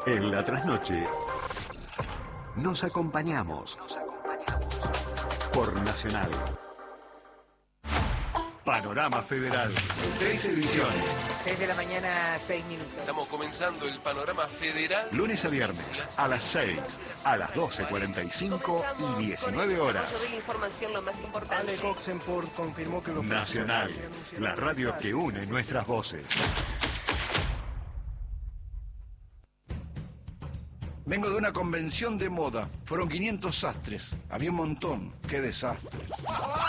En la trasnoche nos acompañamos por Nacional. Panorama Federal, 3 ediciones. 6 de la mañana, 6 minutos. Estamos comenzando el Panorama Federal. Lunes a viernes, a las 6, a las 12:45 y 19 horas. Yo doy la información lo más importante. Ale Coxenport confirmó que Nacional, la radio que une nuestras voces. Vengo de una convención de moda. Fueron 500 sastres. Había un montón. ¡Qué desastre!